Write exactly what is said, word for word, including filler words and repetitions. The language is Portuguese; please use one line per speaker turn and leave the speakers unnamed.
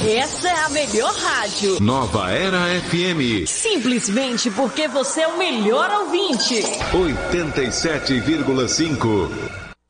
Essa é a melhor rádio.
Nova Era F M.
Simplesmente porque você é o melhor ouvinte.
oitenta e sete vírgula cinco.